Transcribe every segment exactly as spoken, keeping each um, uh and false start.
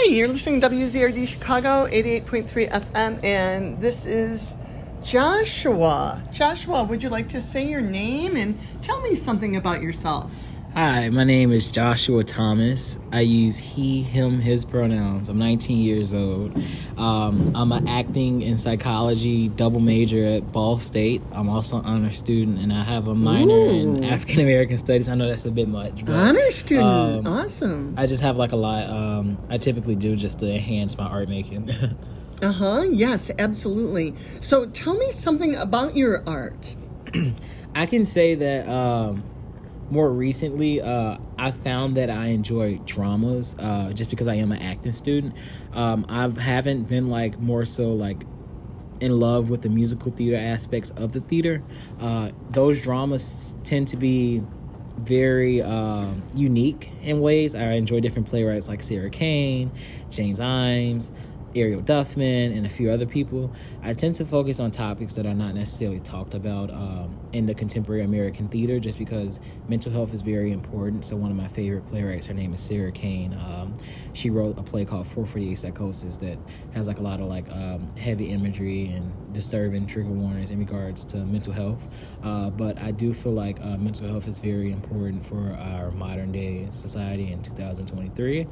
Hi, you're listening to W Z R D Chicago, eighty-eight point three F M, and this is Joshua. Joshua, would you like to say your name and tell me something about yourself? Hi, my name is Joshua Thomas. I use he, him, his pronouns. I'm nineteen years old. Um, I'm an acting and psychology double major at Ball State. I'm also an honor student, and I have a minor Ooh. in African American studies. I know that's a bit much. But, Honor student. um, Awesome. I just have like a lot um, I typically do just to enhance my art making. Uh-huh. Yes, absolutely. So tell me something about your art. I can say that... Um, More recently, uh, I found that I enjoy dramas uh, just because I am an acting student. Um, I haven't been like more so like in love with the musical theater aspects of the theater. Uh, those dramas tend to be very uh, unique in ways. I enjoy different playwrights like Sarah Kane, James Imes, Ariel Duffman, and a few other people. I tend to focus on topics that are not necessarily talked about um, in the contemporary American theater just because mental health is very important. So one of my favorite playwrights, her name is Sarah Kane. Um, she wrote a play called four forty-eight Psychosis that has like a lot of like um, heavy imagery and disturbing trigger warnings in regards to mental health. Uh, but I do feel like uh, mental health is very important for our modern day society in two thousand twenty-three.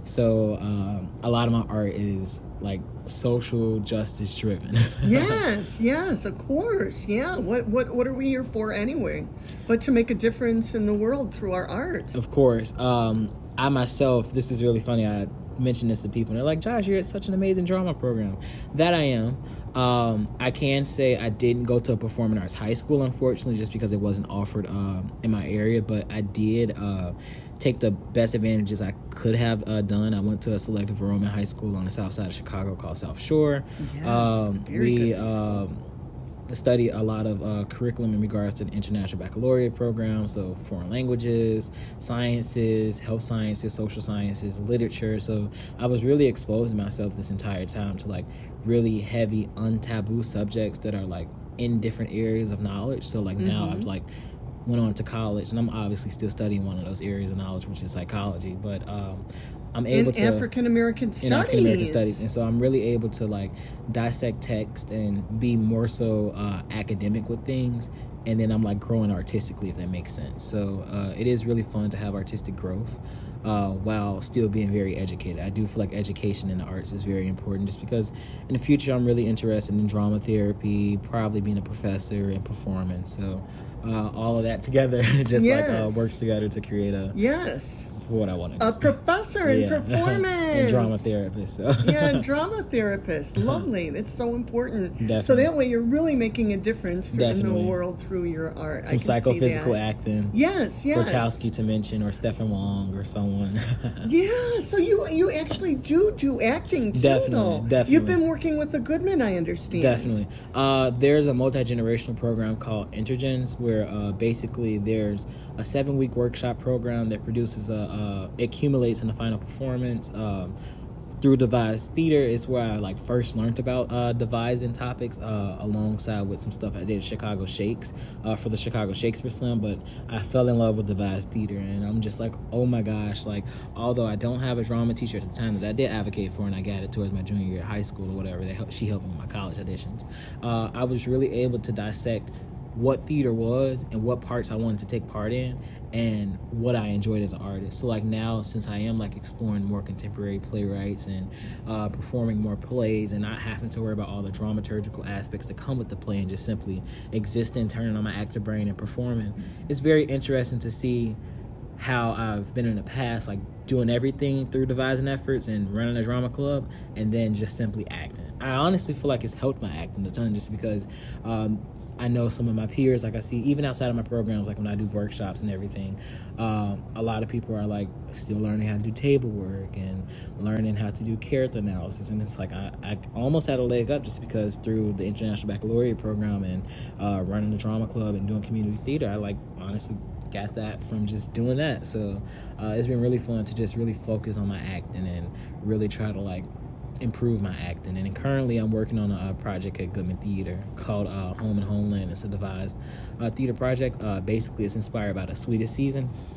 So um, a lot of my art is like social justice driven. Yes, yes, of course. Yeah. What what what are we here for anyway? But to make a difference in the world through our art. Of course. Um, I myself, this is really funny. I mentioned this to people and they're like, Josh, you're at such an amazing drama program. That I am. Um, I can say I didn't go to a performing arts high school, unfortunately, just because it wasn't offered um, in my area, but I did uh, take the best advantages I could have uh, done. I went to a selective enrollment high school on the south side of Chicago called South Shore. Yes, um, very we good um, study a lot of uh, curriculum in regards to the International Baccalaureate program, so foreign languages, sciences, health sciences, social sciences, literature. So I was really exposing myself this entire time to like really heavy, untaboo subjects that are like in different areas of knowledge. So like mm-hmm. now I've like went on to college, and I'm obviously still studying one of those areas of knowledge, which is psychology. But um, I'm able in to African American studies. in African American studies, and so I'm really able to like dissect text and be more so uh, academic with things, and then I'm like growing artistically, if that makes sense. So uh, it is really fun to have artistic growth uh, while still being very educated. I do feel like education in the arts is very important, just because in the future I'm really interested in drama therapy, probably being a professor and performing. So uh, all of that together just yes. like uh, works together to create a yes. for what I want to do. A professor in yeah. performance. And drama therapist. So. Yeah, drama therapist. Lovely. That's so important. Definitely. So that way you're really making a difference Definitely. in the world through your art. Some psychophysical acting. Yes, yes. Grotowski to mention, or Stephen Wong, or someone. Yeah, so you you actually do do acting too, definitely, though. Definitely. You've been working with the Goodman, I understand. Definitely. Uh, there's a multi-generational program called Intergens, where uh, basically there's a seven-week workshop program that produces a, uh, accumulates in the final performance. Uh, through devised theater is where I like first learned about uh, devising topics uh, alongside with some stuff I did at Chicago Shakes uh, for the Chicago Shakespeare Slam. But I fell in love with devised theater, and I'm just like, oh my gosh, like although I don't have a drama teacher at the time that I did advocate for, and I got it towards my junior year of high school or whatever, they helped, she helped me with my college auditions. Uh, I was really able to dissect what theater was and what parts I wanted to take part in and what I enjoyed as an artist. So like now, since I am like exploring more contemporary playwrights and uh, performing more plays and not having to worry about all the dramaturgical aspects that come with the play and just simply existing, turning on my actor brain and performing, it's very interesting to see how I've been in the past, like doing everything through devising efforts and running a drama club and then just simply acting. I honestly feel like it's helped my acting a ton just because um, I know some of my peers, like I see, even outside of my programs, like when I do workshops and everything, um, a lot of people are like still learning how to do table work and learning how to do character analysis. And it's like I, I almost had a leg up just because through the International Baccalaureate program and uh, running the drama club and doing community theater, I like honestly got that from just doing that. So uh, it's been really fun to just really focus on my acting and really try to like improve my acting. And currently I'm working on a, a project at Goodman Theater called uh, Home and Homeland. It's a devised uh, theater project. Uh, basically, it's inspired by the Sweetest Season.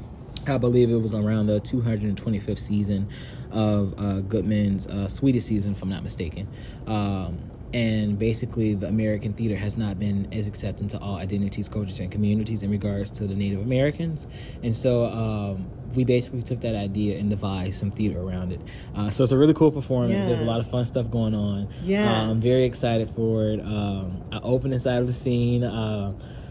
I believe it was around the two hundred twenty-fifth season of uh, Goodman's uh, Sweetest Season, if I'm not mistaken. Um, and basically, the American theater has not been as accepting to all identities, cultures, and communities in regards to the Native Americans. And so um, we basically took that idea and devised some theater around it. Uh, so it's a really cool performance. Yes. There's a lot of fun stuff going on. Yes. Uh, I'm very excited for it. Um, I open inside of the scene. Uh,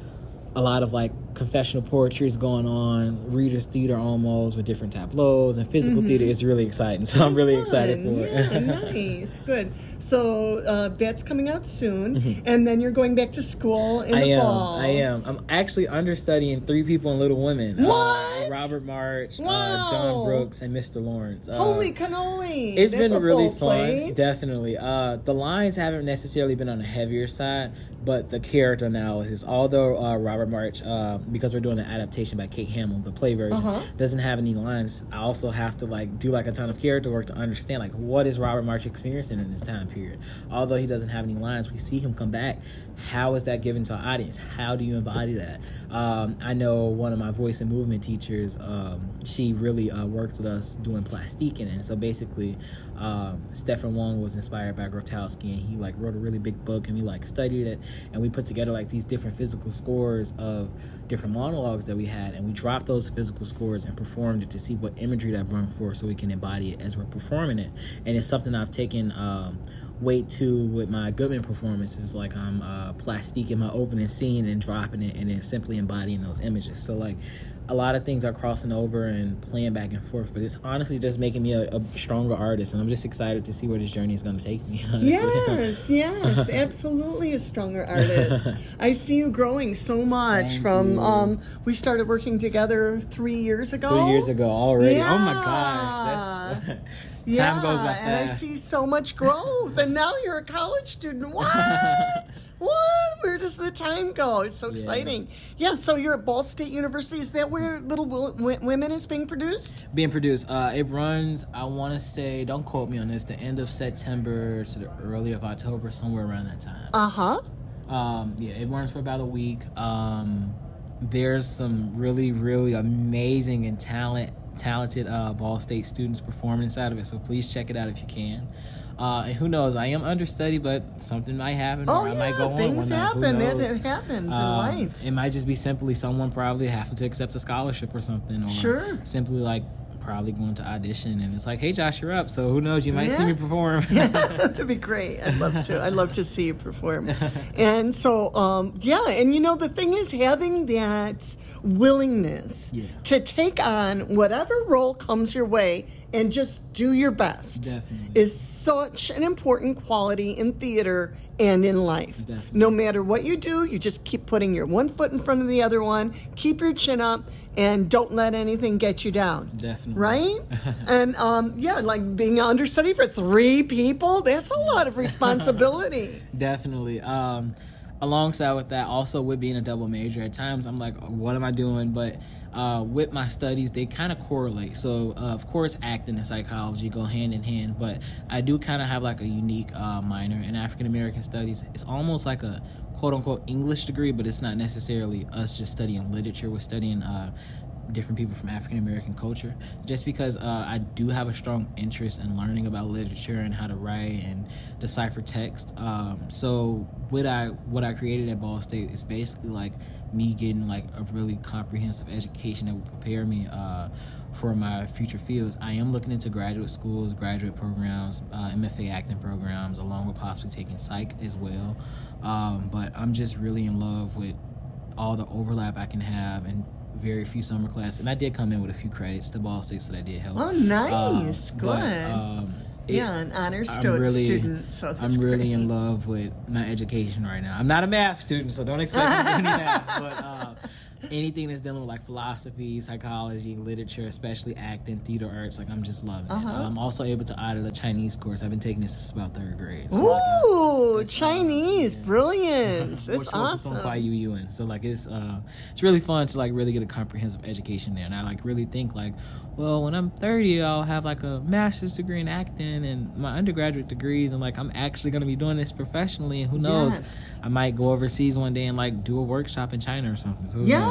a lot of like confessional poetry is going on, readers theater almost with different tableaus, and physical mm-hmm. theater is really exciting. So that's I'm really fun. excited for yeah, it. Nice, good. So uh, that's coming out soon, mm-hmm. and then you're going back to school in I the am, fall. I am. I'm actually understudying Three People in Little Women. What? Uh, Robert March, wow. uh, John Brooks, and Mister Lawrence. Uh, Holy cannoli! It's that's been really fun, plate. definitely. Uh, the lines haven't necessarily been on the heavier side, but the character analysis, although uh, Robert March, uh, because we're doing an adaptation by Kate Hamill, the play version, uh-huh. doesn't have any lines, I also have to like do like a ton of character work to understand like what is Robert March experiencing in this time period. Although he doesn't have any lines, we see him come back. How is that given to our audience? How do you embody that? Um, I know one of my voice and movement teachers, um, she really uh, worked with us doing plastique in it. And so basically, um, Stephen Wong was inspired by Grotowski, and he like wrote a really big book, and we like studied it, and we put together like these different physical scores of different monologues that we had, and we dropped those physical scores and performed it to see what imagery that brought forth so we can embody it as we're performing it. And it's something I've taken um, weight to with my Goodman performances. Like I'm uh, plastique in my opening scene and dropping it and then simply embodying those images. So like a lot of things are crossing over and playing back and forth, but it's honestly just making me a, a stronger artist, and I'm just excited to see where this journey is going to take me, honestly. Yes, yes, absolutely a stronger artist. I see you growing so much. Thank from you. um we started working together three years ago. Three years ago already. Yeah. Oh my gosh, that's yeah, time goes by fast. And I see so much growth, and now you're a college student. What? What? Where does the time go? It's so exciting. Yeah, yeah, so you're at Ball State University. Is that where Little w- Women is being produced? Being produced. Uh, it runs, I want to say, don't quote me on this, the end of September to the early of October, somewhere around that time. Uh-huh. Um, yeah, it runs for about a week. Um, there's some really, really amazing and talent, talented uh, Ball State students performing inside of it, so please check it out if you can. Uh, and who knows? I am understudy, but something might happen. Oh, or I yeah, might go on things one night. happen. It, it happens um, in life. It might just be simply someone probably having to accept a scholarship or something. Or sure. Simply like probably going to audition, and it's like, hey, Josh, you're up. So who knows? You might yeah. see me perform. Yeah, that'd be great. I'd love to. I'd love to see you perform. And so, um, yeah, and you know, the thing is having that willingness yeah. to take on whatever role comes your way and just do your best. Definitely. Is such an important quality in theater and in life. Definitely. No matter what you do, you just keep putting your one foot in front of the other one, keep your chin up, and don't let anything get you down. Definitely. Right? And um, yeah, like being an understudy for three people, that's a lot of responsibility. Definitely. Um, alongside with that, also with being a double major, at times I'm like, what am I doing? But uh, with my studies, they kind of correlate. So, uh, of course, acting and psychology go hand in hand, but I do kind of have like a unique uh, minor in African American studies. It's almost like a quote-unquote English degree, but it's not necessarily us just studying literature. We're studying uh, different people from African American culture, just because uh, I do have a strong interest in learning about literature and how to write and decipher text. Um, so what I what I created at Ball State is basically like me getting like a really comprehensive education that will prepare me uh, for my future fields. I am looking into graduate schools, graduate programs, uh, M F A acting programs, along with possibly taking psych as well. Um, but I'm just really in love with all the overlap I can have and very few summer classes. And I did come in with a few credits to Ball State, so that did help. Oh, nice. Um, Good. But, um, it, yeah, an honors I'm stu- really, student. So that's I'm really great. in love with my education right now. I'm not a math student, so don't expect me to do any math. But uh, anything that's dealing with like philosophy, psychology, literature, especially acting, theater arts, like I'm just loving uh-huh. it. I'm also able to audit a Chinese course. I've been taking this since about third grade. So Ooh, like, Chinese, uh, yeah. Brilliant! That's awesome. So like it's uh, it's really fun to like really get a comprehensive education there, and I like really think like, well, when I'm thirty, I'll have like a master's degree in acting and my undergraduate degrees, and like I'm actually gonna be doing this professionally. And who knows, yes. I might go overseas one day and like do a workshop in China or something. So yeah.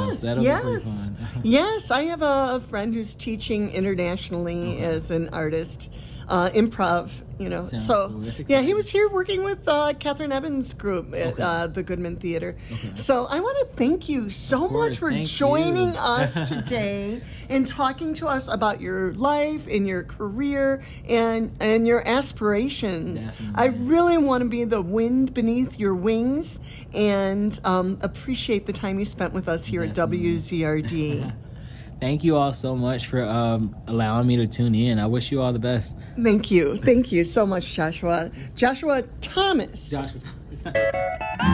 Yes, That'll yes. be pretty fun. Yes, I have a, a friend who's teaching internationally Okay. as an artist, uh, improv, you know. Sounds so, cool. That's yeah, exciting. he was here working with uh, Catherine Evans' group at Okay. uh, the Goodman Theater. Okay. So I want to thank you so Of much course, for thank joining you. us today and talking to us about your life and your career and and your aspirations. Definitely. I really want to be the wind beneath your wings and um, appreciate the time you spent with us here at Definitely. W Z R D. Thank you all so much for um, allowing me to tune in. I wish you all the best. Thank you. Thank you so much, Joshua. Joshua Thomas. Joshua.